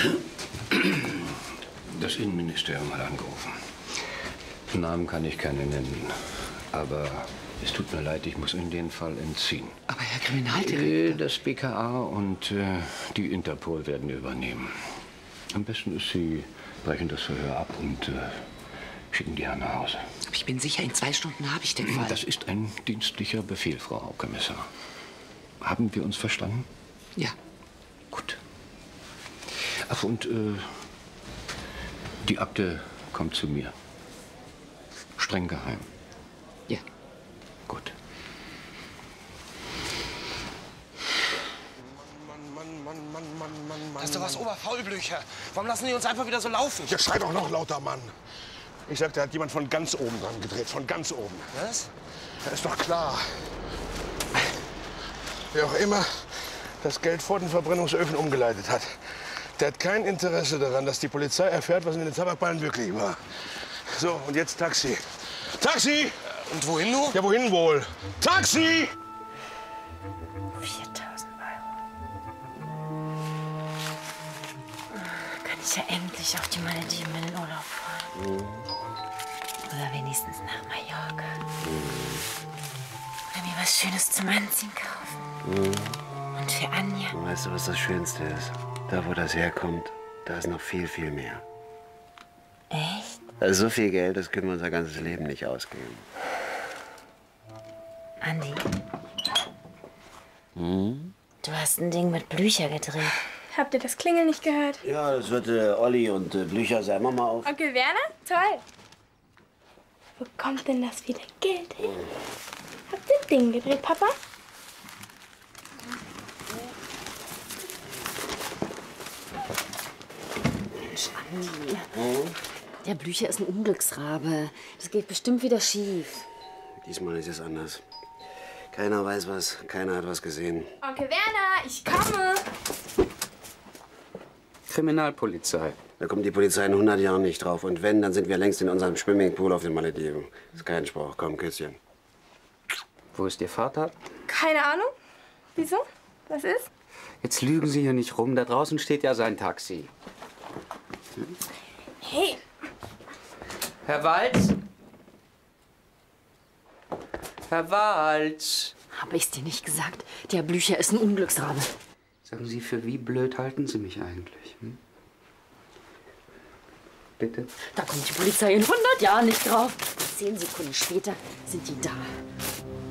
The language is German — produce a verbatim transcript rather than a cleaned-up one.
Das Innenministerium hat angerufen. Namen kann ich keine nennen, aber es tut mir leid, ich muss Ihnen den Fall entziehen. Aber Herr Kriminaldirektor... Das B K A und äh, die Interpol werden übernehmen. Am besten ist, Sie brechen das Verhör ab und äh, schicken die Herren nach Hause. Aber ich bin sicher, in zwei Stunden habe ich den Fall. Das ist ein dienstlicher Befehl, Frau Hauptkommissar. Haben wir uns verstanden? Ja. Gut. Ach, und äh, die Akte kommt zu mir. Streng geheim. Ja. Gut. Mann, Mann, Mann, Mann, Mann, Mann, Mann. Das ist doch was Oberfaulblücher. Warum lassen die uns einfach wieder so laufen? Ja, schrei doch noch lauter, Mann. Ich sag, da hat jemand von ganz oben dran gedreht. Von ganz oben. Was? Das ist doch klar. Wer auch immer das Geld vor den Verbrennungsöfen umgeleitet hat, der hat kein Interesse daran, dass die Polizei erfährt, was in den Tabakballen wirklich war. So, und jetzt Taxi. Taxi! Und wohin nur? Ja, wohin wohl? Taxi! viertausend Euro. Kann ich ja endlich auf die Malediven in den Urlaub fahren. Mhm. Oder wenigstens nach Mallorca. Mhm. Oder mir was Schönes zum Anziehen kaufen. Mhm. Und für Anja. Weißt du, was das Schönste ist? Da, wo das herkommt, da ist noch viel, viel mehr. Echt? Also so viel Geld, das können wir unser ganzes Leben nicht ausgeben. Andi, Hm? du hast ein Ding mit Blücher gedreht. Habt ihr das Klingeln nicht gehört? Ja, das wird äh, Olli und äh, Blücher, sagen wir mal auf. Onkel Werner? Toll. Wo kommt denn das wieder Geld hin? Habt ihr ein Ding gedreht, Papa? Mensch, Andi. Der Blücher ist ein Unglücksrabe. Das geht bestimmt wieder schief. Diesmal ist es anders. Keiner weiß was, keiner hat was gesehen. Onkel Werner, ich komme. Kriminalpolizei. Da kommt die Polizei in hundert Jahren nicht drauf. Und wenn, dann sind wir längst in unserem Swimmingpool auf den Malediven. Das ist kein Spruch. Komm, Küsschen. Wo ist Ihr Vater? Keine Ahnung. Wieso? Was ist? Jetzt lügen Sie hier nicht rum. Da draußen steht ja sein Taxi. Hm? Hey. Herr Walz? Herr Walz? Habe ich's dir nicht gesagt? Der Blücher ist ein Unglücksrabe. Sagen Sie, für wie blöd halten Sie mich eigentlich? Hm? Bitte? Da kommt die Polizei in hundert Jahren nicht drauf. Zehn Sekunden später sind die da.